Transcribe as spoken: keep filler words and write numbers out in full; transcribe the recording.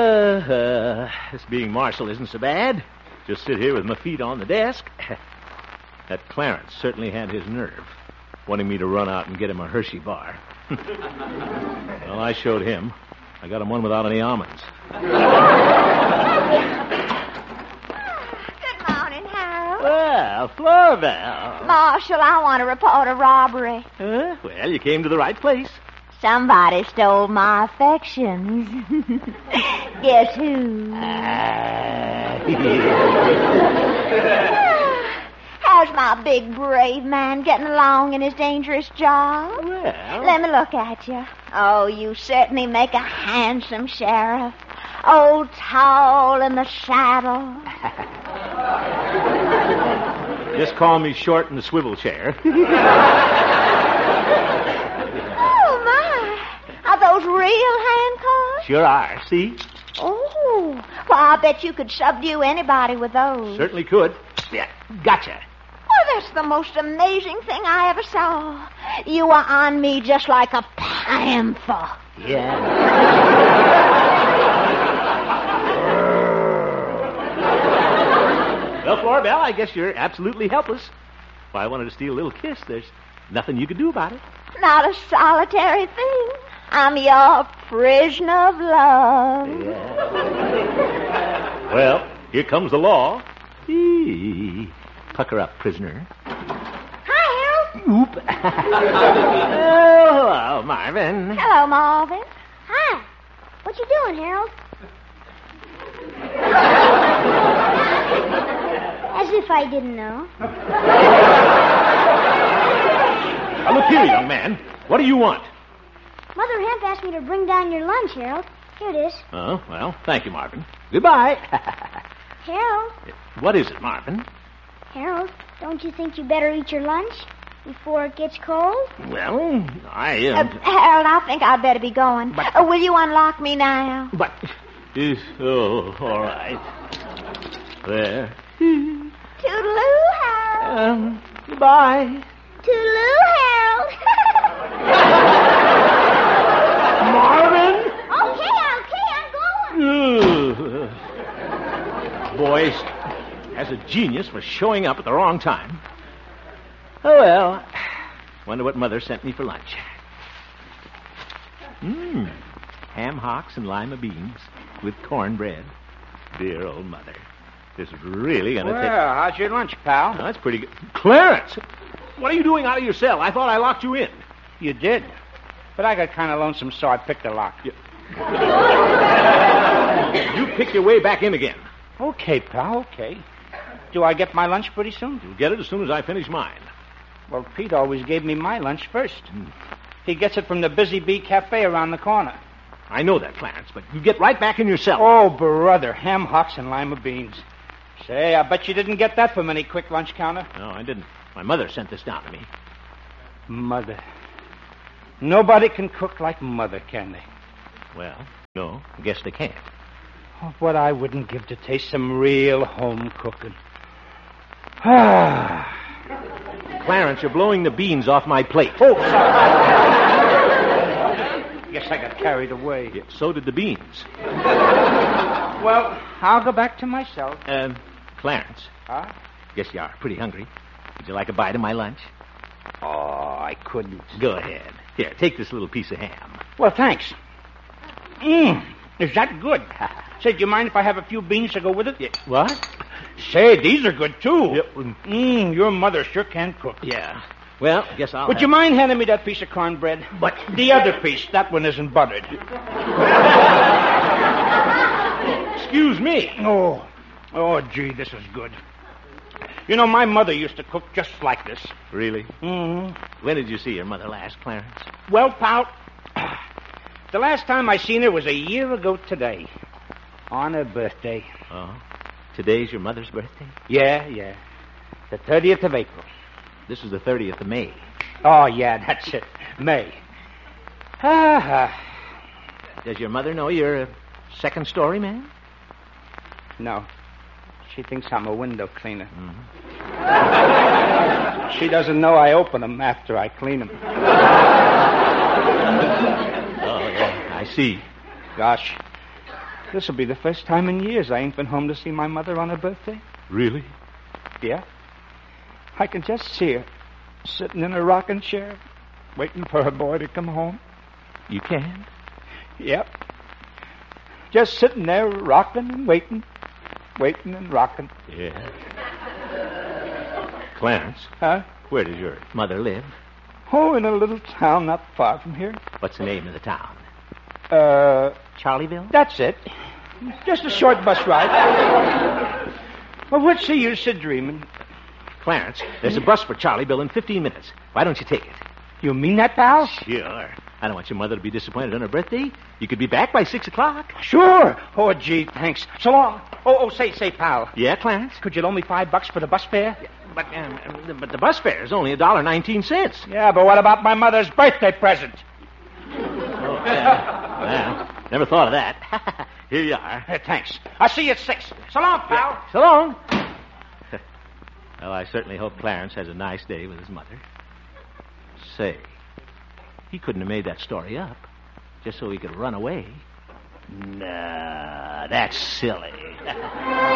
uh, this being Marshal isn't so bad. Just sit here with my feet on the desk. That Clarence certainly had his nerve, wanting me to run out and get him a Hershey bar. Well, I showed him. I got him one without any almonds. Good morning, Harold. Well, Florbell. Marshal, I want to report a robbery. Huh? Well, you came to the right place. Somebody stole my affections. Guess who? How's my big, brave man getting along in his dangerous job? Well... Let me look at you. Oh, you certainly make a handsome sheriff. Oh, tall in the saddle. Just call me short in the swivel chair. Oh, my. Are those real handcuffs? Sure are. See? Oh, well, I bet you could subdue anybody with those. Certainly could. Yeah, gotcha. Well, that's the most amazing thing I ever saw. You were on me just like a panther. Yeah. Well, Florbell, I guess you're absolutely helpless. If I wanted to steal a little kiss, there's nothing you could do about it. Not a solitary thing. I'm your prisoner of love. Yeah. Well, here comes the law. Eee. Pucker up, prisoner. Hi, Harold. Oop. Oh, hello, Marvin. Hello, Marvin. Hi. What you doing, Harold? As if I didn't know. Now, look here, young man. What do you want? Mother Hemp asked me to bring down your lunch, Harold. Here it is. Oh, well, thank you, Marvin. Goodbye. Harold, What is it, Marvin? Harold, don't you think you better eat your lunch before it gets cold? Well, I... Uh, Uh, Harold, I think I'd better be going. But- Uh, will you unlock me now? but... Uh, oh, all right. There. Toodaloo, Harold. Um, goodbye. Toodaloo, Harold. Marvin? Okay, okay, I'm going. Ugh. Boy has a genius for showing up at the wrong time. Oh, well. Wonder what Mother sent me for lunch. Mmm. Ham hocks and lima beans with cornbread. Dear old Mother. This is really going to Well, take... how's your lunch, pal? Oh, that's pretty good. Clarence! What are you doing out of your cell? I thought I locked you in. You did. But I got kind of lonesome, so I picked a lock. You pick your way back in again. Okay, pal, okay. Do I get my lunch pretty soon? You'll get it as soon as I finish mine. Well, Pete always gave me my lunch first. He gets it from the Busy Bee Cafe around the corner. I know that, Clarence, but you get right back in your cell. Oh, brother, ham hocks and lima beans. Say, I bet you didn't get that from any quick lunch counter. No, I didn't. My mother sent this down to me. Mother. Nobody can cook like Mother, can they? Well, no, I guess they can't. Oh, what I wouldn't give to taste some real home cooking. Ah. Clarence, you're blowing the beans off my plate. Oh, sorry. Guess I got carried away. Yeah, so did the beans. Well, I'll go back to my cell. Um, Clarence, Huh? guess you are pretty hungry. Would you like a bite of my lunch? Oh, I couldn't. Go ahead. Here, take this little piece of ham. Well, thanks. Mmm, is that good? Say, do you mind if I have a few beans to go with it? Yeah, what? Say, these are good, too. Yep. mm, Mmm, your mother sure can cook. Yeah. Well, guess I'll Would have... you mind handing me that piece of cornbread? But the other piece, that one isn't buttered. Excuse me. Oh, oh, gee, this is good. You know, my mother used to cook just like this. Really? Mm-hmm. When did you see your mother last, Clarence? Well, pal, the last time I seen her was a year ago today. On her birthday. Oh. Today's your mother's birthday? Yeah, yeah. The thirtieth of April. This is the thirtieth of May. Oh, yeah, that's it. May. Ah, Does your mother know you're a second-story man? no. She thinks I'm a window cleaner. Mm-hmm. She doesn't know I open them after I clean them. Oh, yeah, I see. Gosh, This'll be the first time in years I ain't been home to see my mother on her birthday. Really? Yeah. I can just see her sitting in a rocking chair, waiting for her boy to come home. You can? Yep. Just sitting there rocking and waiting, waiting and rocking. Yeah. Clarence, Huh? where does your mother live? Oh, in a little town not far from here. What's the name of the town? Uh, Charlieville? that's it. Just a short bus ride. Well, what's the use of dreaming? Clarence, there's a bus for Charlieville in fifteen minutes. Why don't you take it? You mean that, pal? Sure. I don't want your mother to be disappointed on her birthday. You could be back by six o'clock. Sure. Oh, gee, thanks. So long. Oh, oh, say, say, pal. Yeah, Clarence? Could you loan me five bucks for the bus fare? But, um, but the bus fare is only a dollar nineteen cents. Yeah, but what about my mother's birthday present? Oh, yeah. Well, never thought of that. Here you are. Uh, thanks. I'll see you at six. So long, pal. So long. Well, I certainly hope Clarence has a nice day with his mother. Say, he couldn't have made that story up just so he could run away. Nah, that's silly.